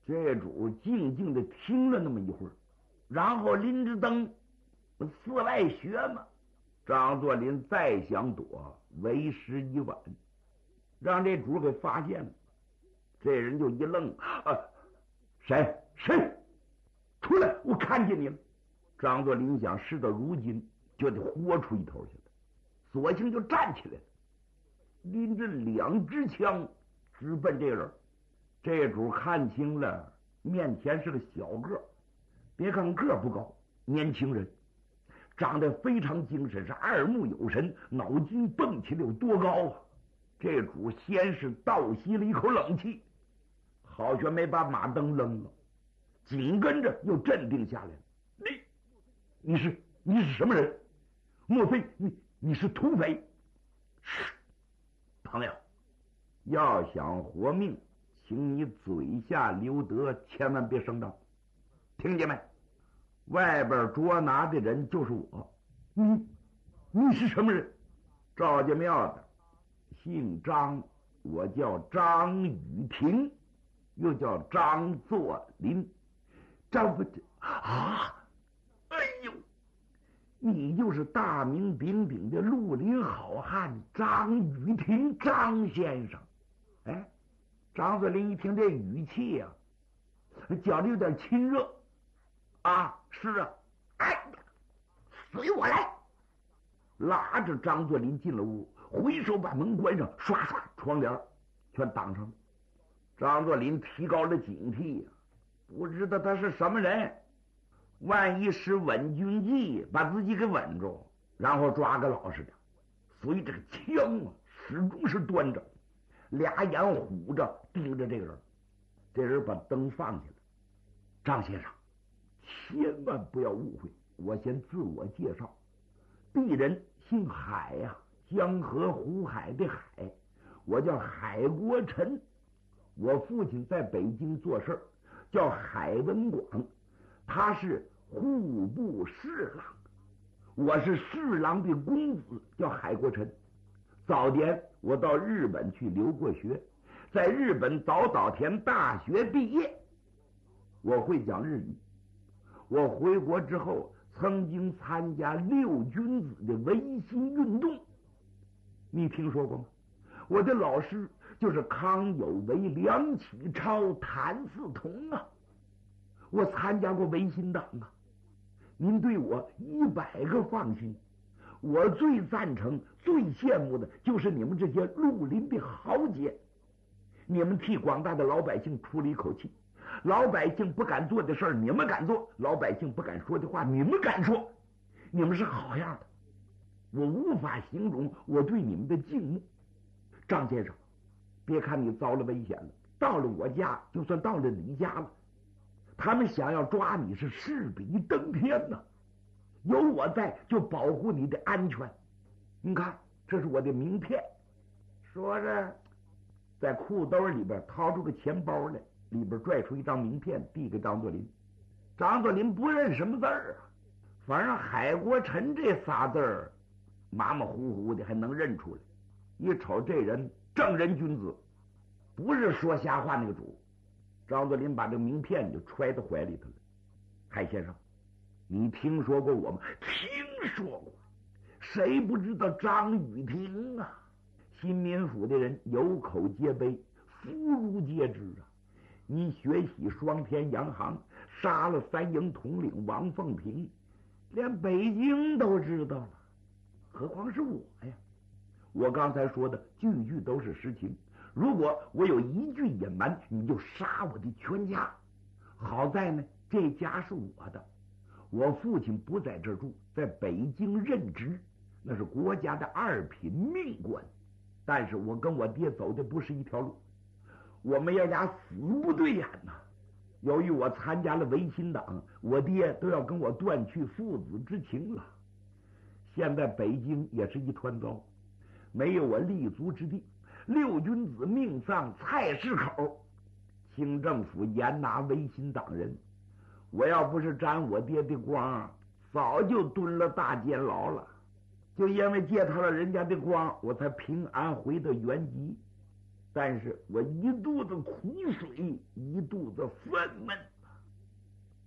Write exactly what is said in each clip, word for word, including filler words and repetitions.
这主静静的听了那么一会儿，然后拎着灯四外学嘛。张作霖再想躲，为时已晚，让这主给发现了。这人就一愣，啊，谁谁出来，我看见你了。张作霖想事到如今就得豁出一头去了，索性就站起来了，拎着两支枪直奔这个人。这主看清了，面前是个小个，别看个不高，年轻人长得非常精神，是二目有神，脑筋蹦起来有多高啊！这主先是倒吸了一口冷气，好悬没把马灯扔了，紧跟着又镇定下来了。你你是你是什么人？莫非你你是土匪？是，朋友，要想活命，请你嘴下留德，千万别声张，听见没？外边捉拿的人就是我。你你是什么人？赵家庙的，姓张，我叫张雨婷，又叫张作霖。张不啊！哎呦，你就是大名鼎鼎的绿林好汉张雨婷，张先生。哎，张作霖一听这语气啊，觉得有点亲热啊。是啊，哎呀，随我来！拉着张作霖进了屋，回手把门关上，刷刷窗帘全挡上了。张作霖提高了警惕呀、啊，不知道他是什么人，万一使稳军计把自己给稳住，然后抓个老实的。所以这个枪啊，始终是端着，俩眼虎着盯着这个人。这人把灯放下了。张先生，千万不要误会，我先自我介绍，鄙人姓海呀、啊，江河湖海的海，我叫海国臣。我父亲在北京做事叫海文广，他是户部侍郎，我是侍郎的公子，叫海国臣。早年我到日本去留过学，在日本早稻田大学毕业，我会讲日语。我回国之后曾经参加六君子的维新运动，你听说过吗？我的老师就是康有为、梁启超、谭嗣同啊。我参加过维新党啊，您对我一百个放心。我最赞成、最羡慕的就是你们这些绿林的豪杰，你们替广大的老百姓出了一口气。老百姓不敢做的事儿你们敢做，老百姓不敢说的话你们敢说，你们是好样的，我无法形容我对你们的敬慕。张先生，别看你遭了危险了，到了我家就算到了你家了，他们想要抓你是势比登天呐、啊，有我在就保护你的安全。你看，这是我的名片。说着在裤兜里边掏出个钱包来，里边拽出一张名片递给张作霖。张作霖不认什么字儿啊，反正海国臣这仨字儿马马虎虎的还能认出来。一瞅这人正人君子，不是说瞎话那个主。张作霖把这名片就揣到怀里头了。海先生，你听说过我吗？听说过，谁不知道张雨婷啊？新民府的人有口皆碑，妇孺皆知啊。你血洗双天洋行，杀了三营统领王凤平，连北京都知道了，何况是我呀？我刚才说的句句都是实情，如果我有一句隐瞒，你就杀我的全家。好在呢，这家是我的，我父亲不在这儿住，在北京任职，那是国家的二品命官。但是我跟我爹走的不是一条路，我们爷俩死不对眼呐。由于我参加了维新党，我爹都要跟我断去父子之情了。现在北京也是一团糟，没有我立足之地。六君子命丧菜市口，清政府严拿维新党人，我要不是沾我爹的光，早就蹲了大监牢了。就因为借他了人家的光，我才平安回到原籍。但是我一肚子苦水，一肚子愤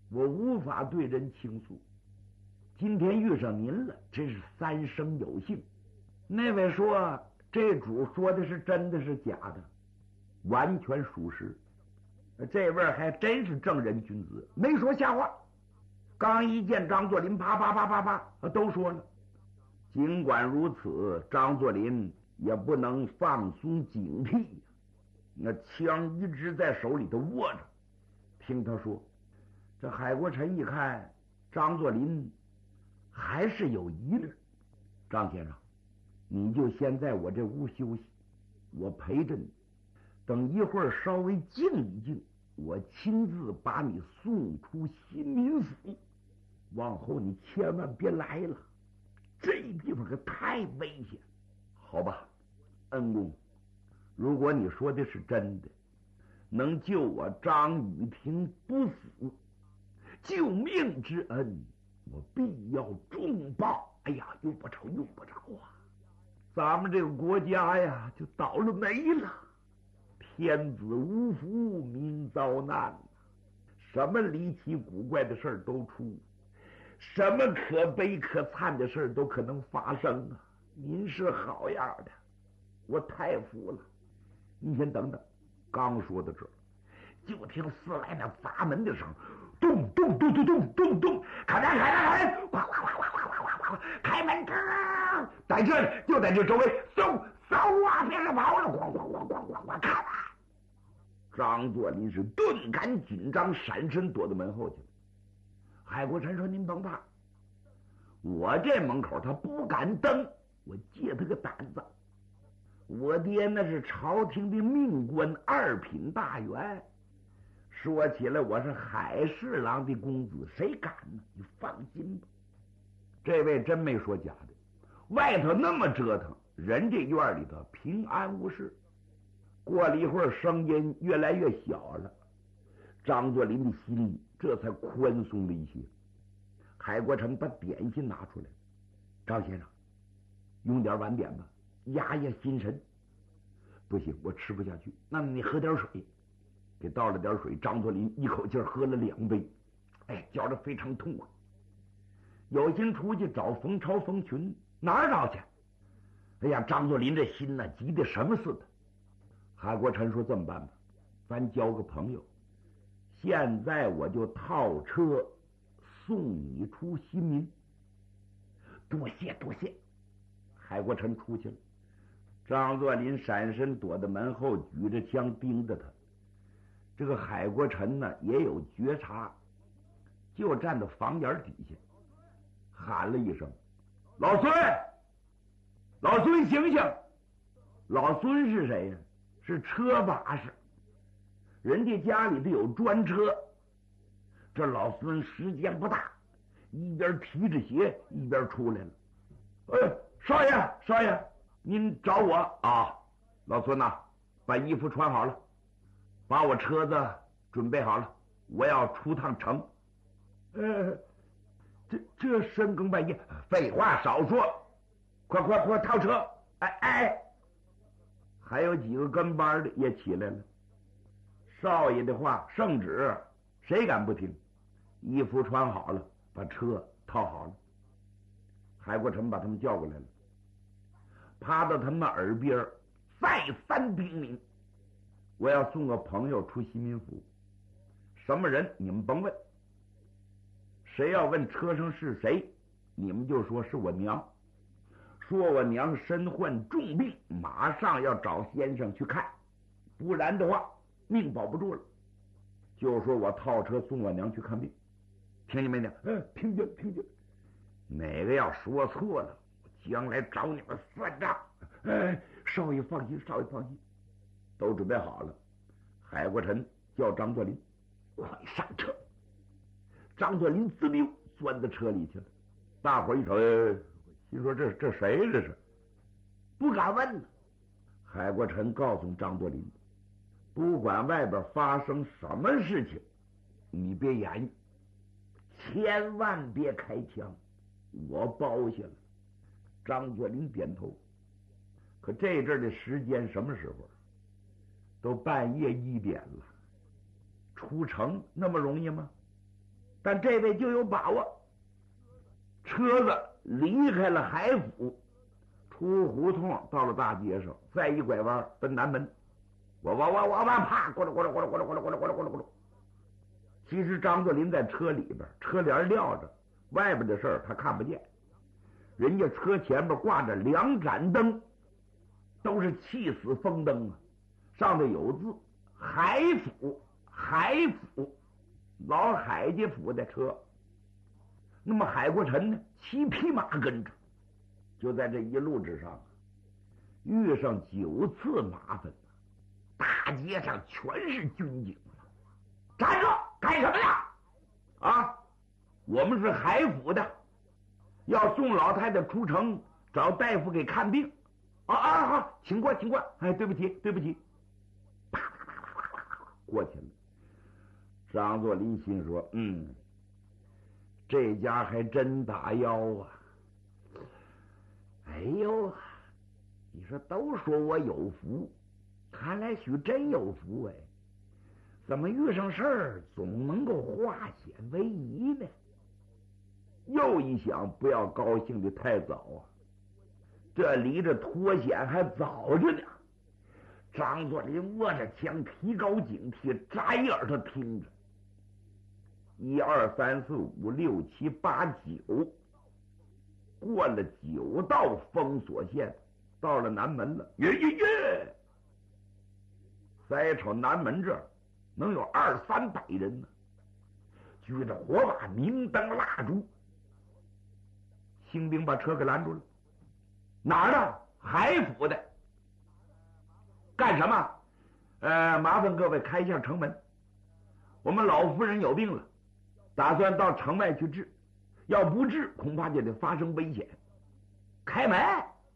我无法对人倾诉。今天遇上您了，真是三生有幸。那位说这主说的是真的是假的，完全属实。这位还真是正人君子，没说瞎话。刚一见张作霖，啪啪啪啪啪都说了。尽管如此，张作霖也不能放松警惕，那枪一直在手里头握着。听他说，这海国臣一看张作霖还是有疑虑。张先生，你就先在我这屋休息，我陪着你。等一会儿稍微静一静，我亲自把你送出新民府。往后你千万别来了，这地方可太危险。好吧，恩公，如果你说的是真的，能救我张雨婷不死，救命之恩我必要重报。哎呀，用不着用不着啊，咱们这个国家呀就倒了霉了。天子无福，民遭难，什么离奇古怪的事儿都出，什么可悲可惨的事都可能发生啊！您是好样的，我太服了。你先等等，刚说到这儿，就听四来那砸门的声，咚咚咚咚咚咚咚，开门开门开门，哗哗哗哗哗哗哗哗，开门！在这里，就在这周围，嗖嗖啊，别人跑了，咣咣咣咣咣咣，开门！张作霖是顿感紧张，闪身躲到门后去了。海国臣说：“您甭怕，我这门口他不敢登，我借他个胆子。我爹那是朝廷的命官，二品大员。说起来，我是海侍郎的公子，谁敢呢？你放心吧。”这位真没说假的，外头那么折腾，人这院里头平安无事。过了一会儿，声音越来越小了，张作霖的心里这才宽松了一些。海国臣把点心拿出来，张先生，用点晚点吧，压压心神。不行，我吃不下去。那你喝点水。给倒了点水，张作霖一口气喝了两杯，哎，觉得非常痛快。有心出去找冯超、冯群，哪儿找去？哎呀，张作霖这心呢，急得什么似的。海国臣说：“这么办吧，咱交个朋友，现在我就套车送你出新民。”多谢多谢。海国臣出去了。张作霖闪身躲在门后，举着枪盯着他。这个海国臣呢也有觉察，就站到房檐底下，喊了一声：“老孙，老孙醒醒！”老孙是谁呀？是车把式，人家家里头有专车。这老孙时间不大，一边提着鞋一边出来了。哎，少爷，少爷，您找我啊？老孙呐，把衣服穿好了，把我车子准备好了，我要出趟城。呃，这这深更半夜，废话少说，快快快套车！哎哎。还有几个跟班的也起来了。少爷的话圣旨，谁敢不听？衣服穿好了，把车套好了。海国臣把他们叫过来了，趴到他们耳边再三叮咛：“我要送个朋友出新民府，什么人你们甭问，谁要问车上是谁，你们就说是我娘。说我娘身患重病，马上要找先生去看，不然的话命保不住了。就说我套车送我娘去看病，听见没听？嗯，听见听见。哪个要说错了，我将来找你们算账。哎，少爷放心，少爷放心，都准备好了。海国臣叫张作霖，快上车。张作霖滋溜钻到车里去了。大伙一瞅，心说这这谁这是？不敢问呢。海国臣告诉张作霖，不管外边发生什么事情，你别言语，千万别开枪，我包下了。张作霖点头。可这阵的时间什么时候？都半夜一点了，出城那么容易吗？ 但这位就有把握。车子离开了海府，出胡同到了大街上，再一拐弯奔南门。我我我我我啪，咕噜咕噜咕噜咕噜咕噜咕噜咕噜咕噜咕噜。其实张作霖在车里边，车帘撂着，外边的事儿他看不见。人家车前边挂着两盏灯，都是气死风灯啊，上头有字“海府”，海府，老海家府的车。那么海国臣呢，骑匹马跟着，就在这一路之上，遇上九次麻烦，大街上全是军警了。站住！干什么呀？啊，我们是海府的，要送老太太出城找大夫给看病。啊啊好，请过，请过。哎，对不起，对不起。啪啪啪啪啪啪过去了。张作霖心说：“嗯，这家还真打腰啊！哎呦，你说都说我有福，看来许真有福哎。怎么遇上事儿总能够化险为夷呢？”又一想，不要高兴的太早啊，这离着脱险还早着呢。张作霖握着枪，提高警惕，眨一耳朵听着。一二三四五六七八九，过了九道封锁线，到了南门了。耶耶耶！再瞅南门这儿，能有二三百人呢，举着火把、明灯、蜡烛。兴兵把车给拦住了。哪儿的？海府的。干什么？呃，麻烦各位开一下城门。我们老夫人有病了，打算到城外去治，要不治恐怕就得发生危险。开门？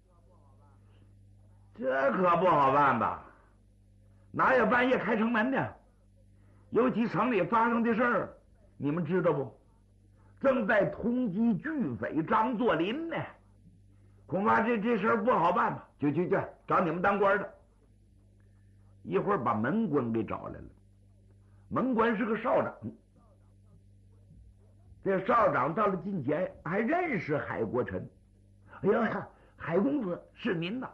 这可不好办吧？哪有半夜开城门的？尤其城里发生的事儿，你们知道不？正在通缉巨匪张作霖呢，恐怕这这事儿不好办吧？去去去，找你们当官的。一会儿把门官给找来了，门官是个少长。这少长到了近前，还认识海国臣。哎呀，海公子是您呐！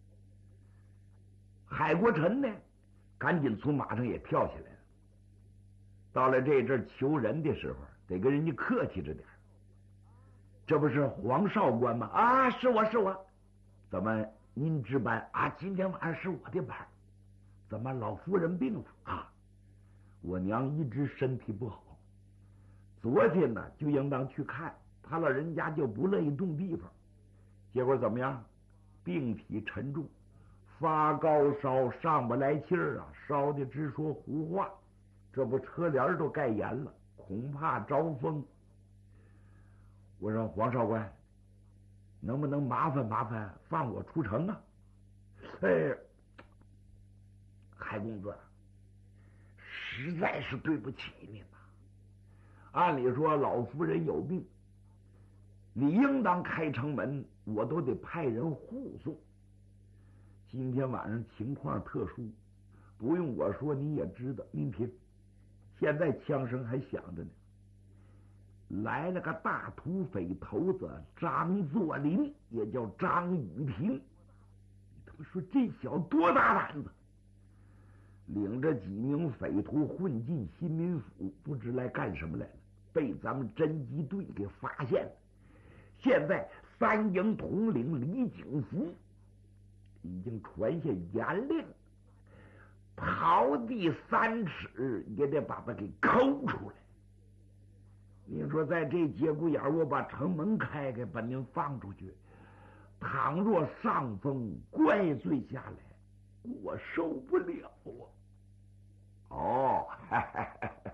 海国臣呢，赶紧从马上也跳下来了。到了这阵求人的时候，得跟人家客气着点。这不是黄少官吗？啊，是我是我。怎么您值班啊？今天晚上是我的班。怎么老夫人病了啊？我娘一直身体不好，昨天呢就应当去看，她老人家就不乐意动地方，结果怎么样？病体沉重，发高烧，上不来气儿啊，烧的直说胡话。这不车帘都盖严了，恐怕招风。我说黄少官，能不能麻烦麻烦放我出城啊？哎，海公子，实在是对不起您呐。按理说老夫人有病，你应当开城门，我都得派人护送。今天晚上情况特殊，不用我说你也知道。您听，现在枪声还响着呢，来了个大土匪头子张作霖，也叫张雨婷。你他妈说这小多大胆子，领着几名匪徒混进新民府，不知来干什么来了，被咱们侦缉队给发现了。现在三营统领李景福已经传下严令，刨地三尺也得把他给抠出来。你说在这节骨眼我把城门开开，把您放出去，倘若上峰怪罪下来，我受不了啊！哦，哈哈哈哈，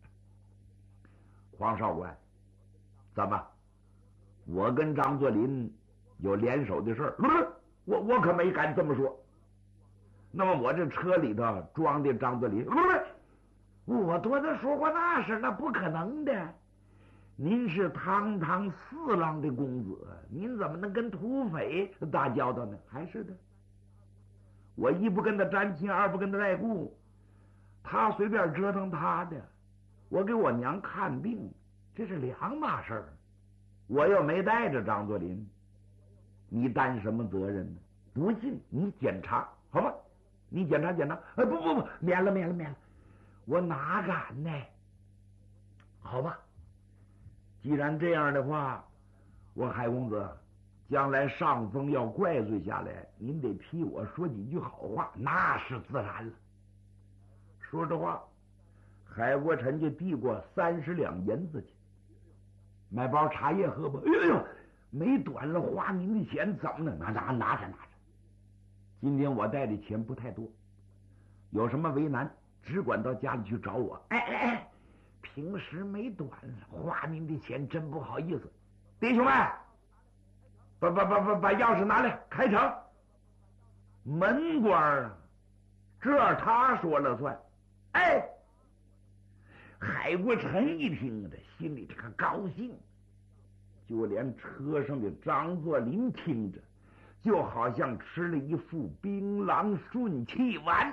黄少官，怎么？我跟张作霖有联手的事儿？不是，我我可没敢这么说。那么我这车里头装的张作霖，不是，我多次说过那事，那不可能的。您是堂堂四郎的公子，您怎么能跟土匪打交道呢？还是的，我一不跟他沾亲，二不跟他带故，他随便折腾他的。我给我娘看病， 这是两码事儿。我又没带着张作霖，你担什么责任呢？不信你检查好吧？你检查检查。哎，不不不，免了免了免了，我哪敢呢？好吧，既然这样的话，我海公子将来上峰要怪罪下来，您得替我说几句好话，那是自然了。说这话，海国臣就递过三十两银子去，买包茶叶喝吧。哎呦，没短了花您的钱，怎么能拿拿拿着拿着？今天我带的钱不太多，有什么为难，只管到家里去找我。哎哎哎，平时没短了，花您的钱真不好意思。弟兄们，把把把把把钥匙拿来，开城。门官啊，这他说了算。哎，海国臣一听，这心里这个高兴，就连车上的张作霖听着，就好像吃了一副槟榔顺气丸。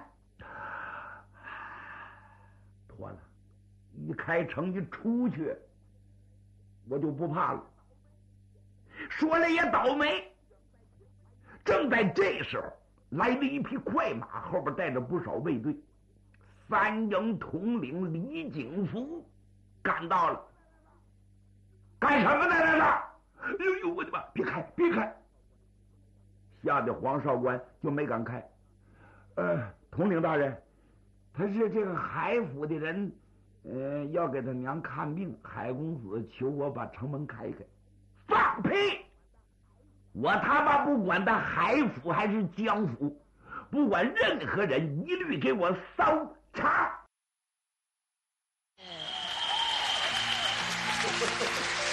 妥了，一开城一出去，我就不怕了。说了也倒霉，正在这时候，来了一匹快马，后边带着不少卫队。三营统领李景福赶到了。干什么呢？这是！哎呦，我的妈！别开，别开！吓得黄少官就没敢开。呃，统领大人，他是这个海府的人，呃，要给他娘看病，海公子求我把城门开开。放屁！我他妈不管他海府还是江府，不管任何人，一律给我搜查。